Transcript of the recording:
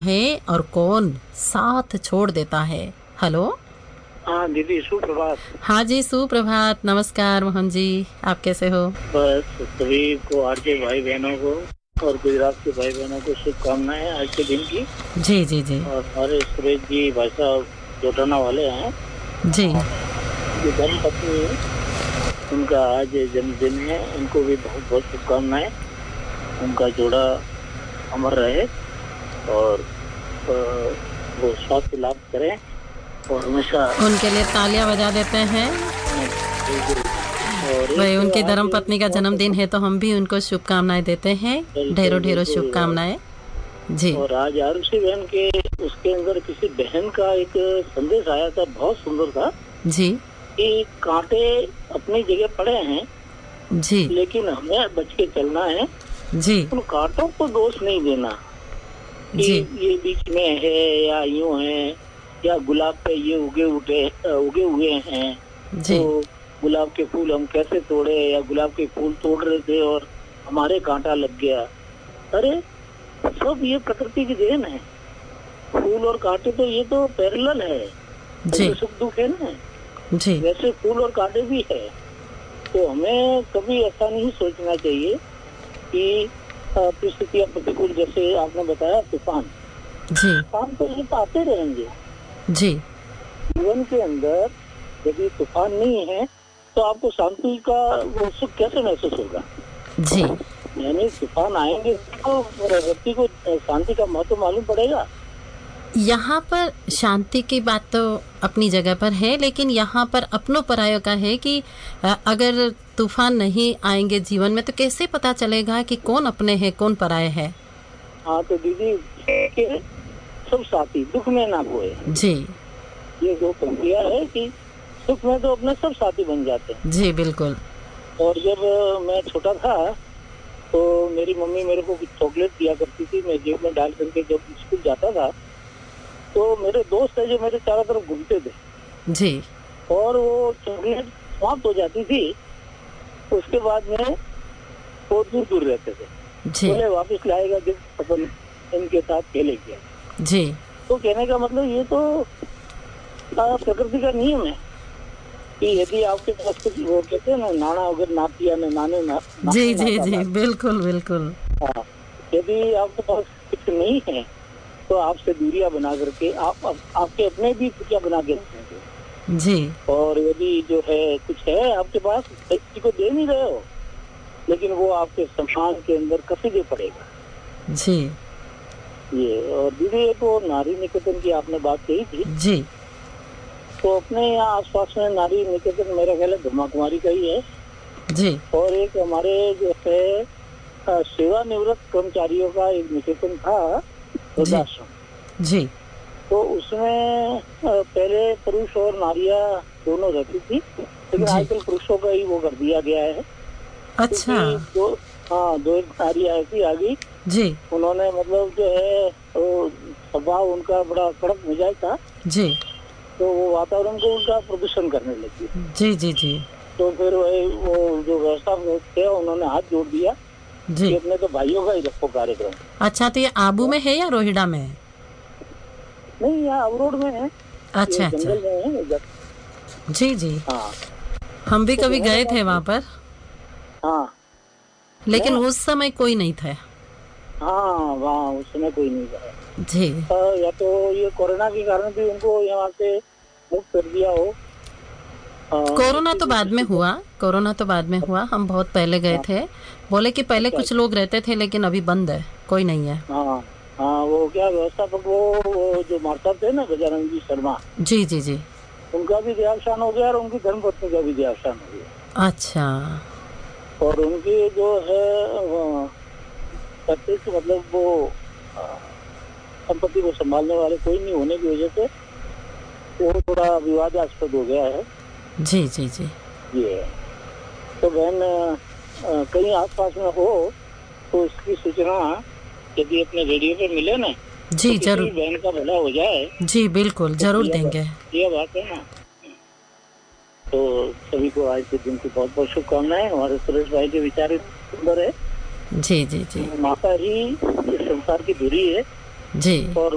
है और कौन साथ छोड़ देता है। हेलो। हाँ दीदी, सुप्रभात। हाँ जी, सुप्रभात। नमस्कार मोहन जी, आप कैसे हो? बस सभी को, आरजे भाई बहनों को और गुजरात के भाई बहनों को शुभकामनाएं आज के दिन की। जी जी जी और हमारे सुरेश जी भाई साहब जोटाना वाले हैं, जी उनकी धर्म पत्नी, उनका आज जन्मदिन है। उनको भी बहुत बहुत शुभकामनाएं। उनका जोड़ा अमर रहे और वो स्वास्थ्य लाभ करें और हमेशा उनके लिए तालियां बजा देते हैं। और वही एक उनकी आज धर्म पत्नी का बहुत जन्मदिन है तो हम भी उनको शुभकामनाएं देते हैं। ढेरों बिल्कुल ढेरों बिल्कुल। शुभकामनाएं। जी और आज आरुषि बहन के उसके अंदर किसी बहन का एक संदेश आया था, बहुत सुंदर था जी कि कांटे अपनी जगह पड़े हैं, जी लेकिन हमें बच के चलना है। जी उन कांटों को दोष नहीं देना कि जी ये बीच में है या यूं है, या गुलाब पे ये उगे हुए हैं तो जी गुलाब के फूल हम कैसे तोड़े, या गुलाब के फूल तोड़ रहे थे और हमारे कांटा लग गया। अरे सब ये प्रकृति की देन है। फूल और कांटे तो ये तो पैरेलल है, जी जैसे सुख दुख है ना, जी वैसे फूल और कांटे भी है। तो हमें कभी ऐसा नहीं सोचना चाहिए कि परिस्थितियां प्रतिकूल, जैसे आपने बताया तूफान जी तूफान तो ये तो आते रहेंगे जी जीवन के अंदर। यदि तूफान नहीं है तो आपको शांति का वो सुख कैसे महसूस होगा। जी। यानी तूफान आएंगे तो व्यक्ति को शांति का महत्व मालूम पड़ेगा। यहाँ पर शांति की बात तो अपनी जगह पर है, लेकिन यहाँ पर अपनों परायों का है कि अगर तूफान नहीं आएंगे जीवन में तो कैसे पता चलेगा कि कौन अपने हैं कौन पराये है। हाँ तो दीदी के सब साथी दुख में ना खोए, जी ये जो प्रक्रिया है कि सुख में तो अपने सब साथी बन जाते हैं। जी बिल्कुल। और जब मैं छोटा था तो मेरी मम्मी मेरे को कुछ चॉकलेट दिया करती थी, मैं जेब में डाल करके जब स्कूल जाता था तो मेरे दोस्त है जो मेरे चारों तरफ घूमते थे जी और वो चॉकलेट समाप्त हो जाती थी। उसके बाद में वो दूर दूर रहते थे, जी बोले वापस लाएगा जब अपन इनके साथ खेलेंगे। जी तो कहने का मतलब ये तो प्रकृति का नियम है कि यदि आपके पास कुछ, वो कहते हैं ना, नाना अगर ना पिया न नाने ना जी नाने जी नाता जी ना। बिल्कुल बिल्कुल। हाँ, यदि आपके पास कुछ नहीं है तो आपसे दूरियां बना करके आपके अपने भी दूरियां बना के रखेंगे। जी और यदि जो है कुछ है आपके पास, किसी को दे नहीं रहे हो, लेकिन वो आपके सम्मान के अंदर कसीदे पड़ेगा। जी ये और दीदी एक वो नारी निकेतन की आपने बात कही थी, जी तो अपने यहाँ आसपास में नारी निकेतन मेरा ख्याल है ब्रह्मा कुमारी का ही है। जी और एक हमारे जो है सेवानिवृत्त कर्मचारियों का एक निकेतन था, जी वृद्धाश्रम। जी तो उसमें पहले पुरुष और नारियां दोनों रहती थी, लेकिन जी। आजकल पुरुषों का ही वो कर दिया गया है। अच्छा। क्योंकि दो एक नारियां ऐसी आ गई, जी उन्होंने मतलब जो है वो स्वभाव उनका बड़ा कड़क मिजाज था, जी तो वो वातावरण को उनका प्रदूषण करने लगी। जी जी जी तो फिर वो जो व्यवस्था थे उन्होंने हाथ जोड़ दिया जी। कि अपने तो भाइयों का ही रखो कार्यक्रम। अच्छा, तो ये आबू में है या रोहिड़ा में है? नहीं, यहाँ अवरोड में है, ये अच्छा अच्छा। जंगल में है इधर। जी जी। हाँ हम भी तो कभी कहने गए का थे वहां मतलब, पर, हाँ लेकिन मैं, उस समय कोई नहीं था। हाँ वहाँ उस समय कोई नहीं था। जी। या तो ये कोरोना के कारण भी उनको यहाँ से मुक्त कर दिया हो। कोरोना इसी तो की बाद में दृष्टि से। हुआ, कोरोना तो बाद में हुआ, हम बहुत पहले गए हाँ, थे। बोले कि पहले अच्छा कुछ अच्छा। लोग रहते थे लेकिन अभी बंद है, कोई नहीं है। हाँ हाँ, वो क्या व्यवस्थापक, वो जो मास्टर थे ना गजानंद जी शर्मा, जी जी जी। उनका भी देहावसान हो गया और उनकी धर्मपत्नी का भी देहावसान हो गया। अच्छा। और उनकी जो है प्रत्येक मतलब वो अ, संपत्ति को संभालने वाले कोई नहीं होने की वजह से वो थोड़ा विवादास्पद हो गया है। जी जी जी ये तो बहन कहीं आसपास में हो तो इसकी सूचना यदि अपने रेडियो पे मिले ना, तो जी किसी भी जरूर। बहन का भला हो जाए जी बिल्कुल तो जरूर देंगे। ये बात है ना। तो सभी को आज के दिन की बहुत बहुत शुभकामनाएं। हमारे सुरेश भाई के विचार सुंदर है। जी जी जी माता ही इस संसार की धुरी है जी। और